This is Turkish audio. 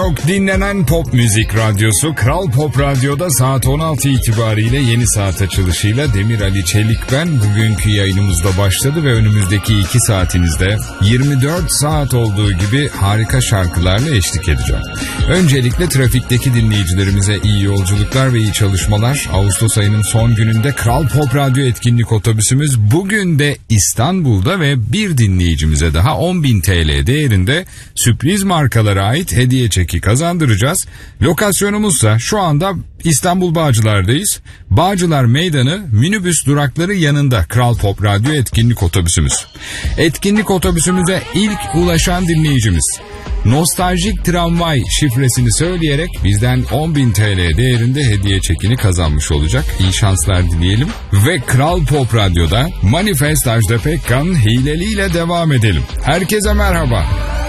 Çok dinlenen pop müzik radyosu Kral Pop Radyo'da saat 16 itibariyle yeni saat açılışıyla Demir Ali Çelik ben. Bugünkü yayınımızda başladı ve önümüzdeki 2 saatinizde 24 saat olduğu gibi harika şarkılarla eşlik edeceğim. Öncelikle trafikteki dinleyicilerimize iyi yolculuklar ve iyi çalışmalar. Ağustos ayının son gününde Kral Pop Radyo etkinlik otobüsümüz bugün de İstanbul'da ve bir dinleyicimize daha 10.000 TL değerinde sürpriz markalara ait hediye çeki kazandıracağız. Lokasyonumuzsa şu anda İstanbul Bağcılar'dayız. Bağcılar Meydanı minibüs durakları yanında Kral Pop Radyo etkinlik otobüsümüz. Etkinlik otobüsümüze ilk ulaşan dinleyicimiz Nostaljik Tramvay şifresini söyleyerek bizden 10.000 TL değerinde hediye çekini kazanmış olacak. İyi şanslar dileyelim. Ve Kral Pop Radyo'da Manifest Ajda Pekkan Hileli ile devam edelim. Herkese merhaba.